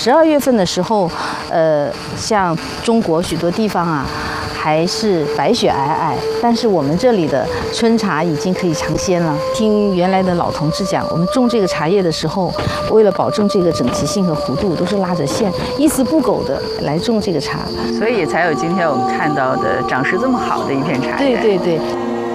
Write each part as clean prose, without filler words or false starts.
12月份的时候，像中国许多地方啊，还是白雪皑皑，但是我们这里的春茶已经可以尝鲜了。听原来的老同志讲，我们种这个茶叶的时候，为了保证这个整齐性和弧度，都是拉着线，一丝不苟的来种这个茶， 所以才有今天我们看到的长势这么好的一片茶园。对对对。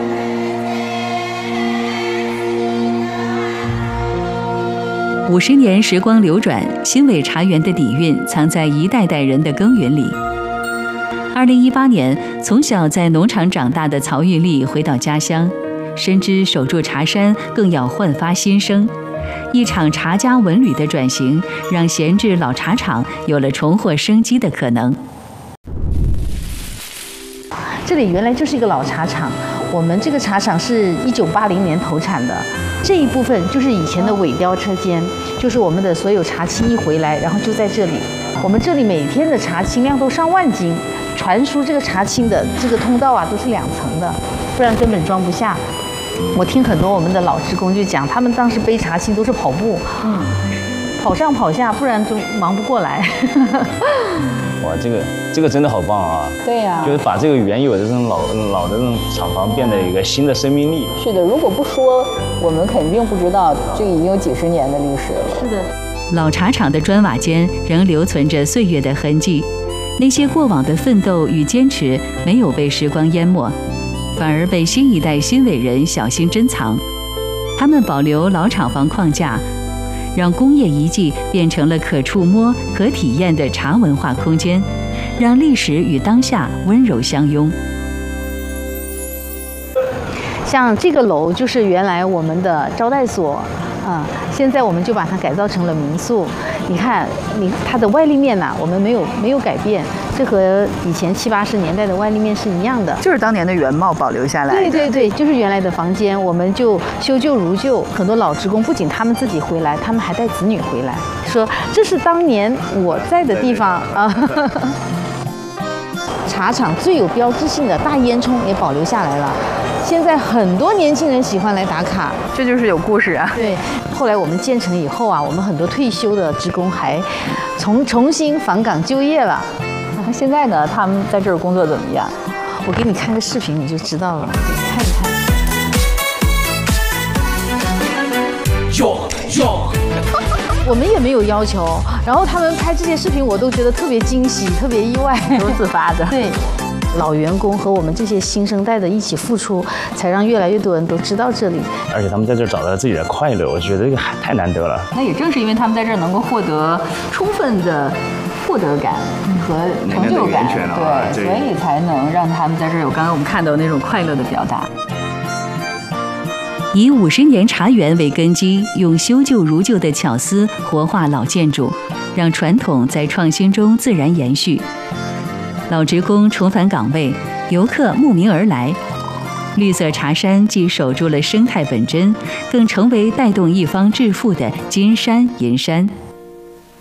50年时光流转，新伟茶园的底蕴藏在一代代人的耕耘里。2018年，从小在农场长大的曹玉丽回到家乡，深知守住茶山更要焕发新生。一场茶家文旅的转型，让闲置老茶厂有了重获生机的可能。 这里原来就是一个老茶厂，我们这个茶厂是1980年投产的。这一部分就是以前的尾雕车间，就是我们的所有茶青一回来，然后就在这里。我们这里每天的茶青量都上万斤，传输这个茶青的这个通道啊都是2层的，不然根本装不下。我听很多我们的老职工就讲，他们当时背茶青都是跑步，跑上跑下，不然就忙不过来。 哇，这个真的好棒啊！ 对呀， 就是把这个原有的这种老的这种厂房变得一个新的生命力。 是的，如果不说，我们肯定不知道这个已经有几十年的历史了。 是的， 老茶厂的砖瓦间仍留存着岁月的痕迹，那些过往的奋斗与坚持没有被时光淹没，反而被新一代新伟人小心珍藏。他们保留老厂房框架，让工业遗迹变成了可触摸、可体验的茶文化空间，让历史与当下温柔相拥。 像这个楼就是原来我们的招待所，现在我们就把它改造成了民宿。你看，它的外立面呐，我们没有改变，这和以前70、80年代的外立面是一样的， 就是当年的原貌保留下来。 对对对，就是原来的房间，我们就修旧如旧。很多老职工不仅他们自己回来，他们还带子女回来，说这是当年我在的地方啊。茶厂最有标志性的大烟囱也保留下来了。现在很多年轻人喜欢来打卡， 这就是有故事啊。 对，后来我们建成以后啊，我们很多退休的职工还重新返岗就业了。 现在呢，他们在这儿工作怎么样？ 我给你看个视频你就知道了，看一看。我们也没有要求，然后他们拍这些视频，我都觉得特别惊喜，特别意外， 都自发的。 对。老员工和我们这些新生代的一起付出，才让越来越多人都知道这里。 而且他们在这儿找到了自己的快乐，我觉得这个太难得了。 那也正是因为他们在这儿能够获得充分的获得感和成就感，对，所以才能让他们在这儿有刚刚我们看到的那种快乐的表达。 以50年茶园为根基，用修旧如旧的巧思活化老建筑，让传统在创新中自然延续。老职工重返岗位，游客慕名而来，绿色茶山既守住了生态本真，更成为带动一方致富的金山银山。